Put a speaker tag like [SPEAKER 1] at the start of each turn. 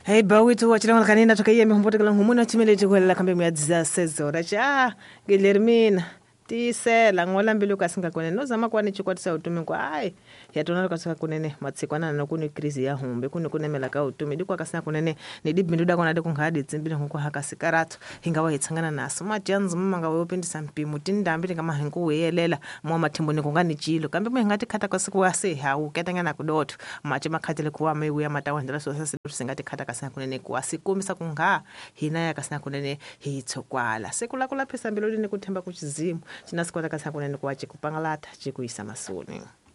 [SPEAKER 1] Hey bawitu wachilanga kanina tukaiye mihumbote kala humuna chimele chukwela kambe myadziza sezora cha Guilhermina tisela ngola mbili ukasinga kwenene nozama kwani chikwatisa utumi kwa ai yatonalo kasika kunene matsikwana na kuni krizi ya humbe kuni kunemela ka utumi dikwa kasina kunene ni dibinduda kona de kunghadi tsimbili nkuko hakasikarato hingawa hitsangana naso majanzu manga wopindisa mpimu tindambili kama hengu weyelela mwa matimbo ni kungani chilo kambe mwingati kata kwasiku wase hau ketangana kudoto machi makhatile kuwa mewu ya matawandela so sasi singati kata kasina kunene kuwa sikumisa kungha hina ya kasina kunene hitsokwala sekula pesa mbilo ni kutemba kuchizimu chinasikwata kasina kunene kuwa chikupangalata chikuisa masuni.